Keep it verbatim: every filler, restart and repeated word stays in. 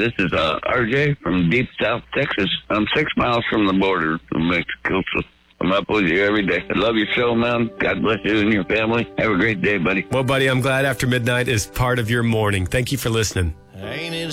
This is uh, R J from Deep South Texas. I'm six miles from the border from Mexico, so I'm up with you every day. I love your show, man. God bless you and your family. Have a great day, buddy. Well, buddy, I'm glad After Midnight is part of your morning. Thank you for listening. Ain't it